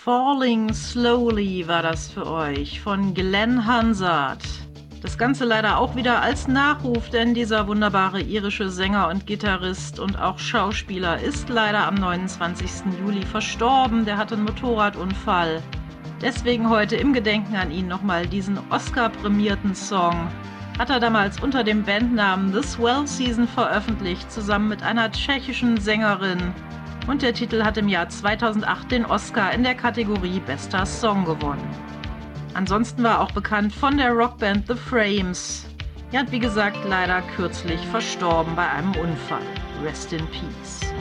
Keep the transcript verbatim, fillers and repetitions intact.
Falling Slowly war das für euch von Glenn Hansard. Das Ganze leider auch wieder als Nachruf, denn dieser wunderbare irische Sänger und Gitarrist und auch Schauspieler ist leider am neunundzwanzigsten Juli verstorben. Der hatte einen Motorradunfall. Deswegen heute im Gedenken an ihn nochmal diesen Oscar-prämierten Song. Hat er damals unter dem Bandnamen The Swell Season veröffentlicht, zusammen mit einer tschechischen Sängerin. Und der Titel hat im Jahr zweitausendacht den Oscar in der Kategorie Bester Song gewonnen. Ansonsten war auch bekannt von der Rockband The Frames. Er hat wie gesagt leider kürzlich verstorben bei einem Unfall. Rest in Peace.